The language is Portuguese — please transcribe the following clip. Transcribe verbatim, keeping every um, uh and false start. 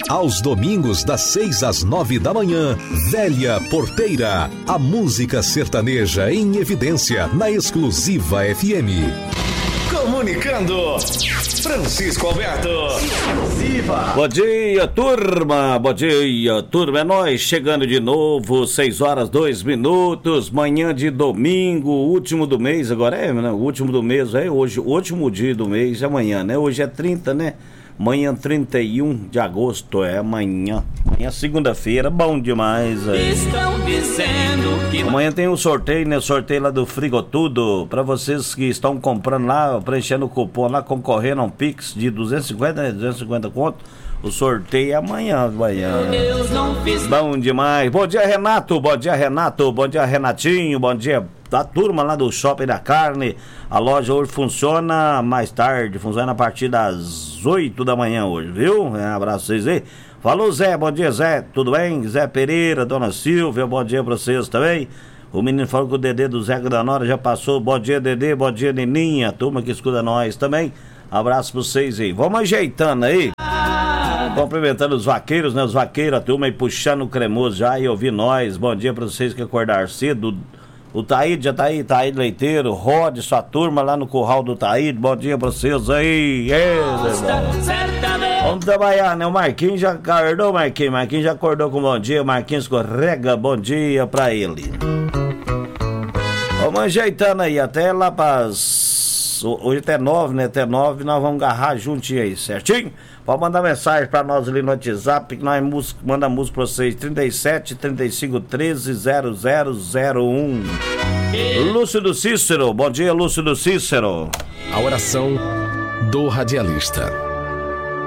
Aos domingos, das seis às nove da manhã, Velha Porteira, a música sertaneja em evidência na Exclusiva F M. Comunicando, Francisco Alberto. Exclusiva. Bom dia, turma. Bom dia, turma. É nós chegando de novo, seis horas, dois minutos, manhã de domingo, último do mês. Agora é, né? O último do mês é hoje, o último dia do mês é amanhã, né? Hoje é trinta, né? Manhã trinta e um de agosto, é amanhã. Amanhã segunda-feira, bom demais aí. Estão dizendo que... Amanhã tem um sorteio, né? Sorteio lá do Frigotudo. Pra vocês que estão comprando lá, preenchendo o cupom lá, concorrendo a um Pix de duzentos e cinquenta, né? duzentos e cinquenta conto. O sorteio é amanhã, amanhã. Bom demais. Bom dia, Renato. Bom dia, Renato. Bom dia, Renatinho. Bom dia da turma lá do Shopping da Carne. A loja hoje funciona mais tarde, funciona a partir das oito da manhã hoje, viu? Um abraço pra vocês aí. Falou, Zé. Bom dia, Zé. Tudo bem? Zé Pereira, Dona Silvia, bom dia pra vocês também. O menino falou que o Dedê do Zeca da Nora já passou. Bom dia, Dedê. Bom dia, Neninha. Turma que escuta nós também. Abraço pra vocês aí. Vamos ajeitando aí. Cumprimentando os vaqueiros, né? Os vaqueiros, a turma aí puxando o cremoso já e ouvir nós. Bom dia pra vocês que acordaram cedo. O Taíde já tá aí, Taíde Leiteiro, Rod, sua turma lá no curral do Taíde. Bom dia pra vocês aí. É, vamos trabalhar, né? O Marquinhos já acordou, Marquinhos. Marquinhos já acordou com bom dia. Marquinhos escorrega, bom dia pra ele. Vamos ajeitando aí, até lá pras... Hoje até nove, né? Até nove nós vamos agarrar juntinho aí, certinho? Pode mandar mensagem pra nós ali no WhatsApp, que nós música, manda música pra vocês. trinta e sete, trinta e cinco, treze, zero zero zero um. Lúcio do Cícero, bom dia, Lúcio do Cícero. A oração do radialista.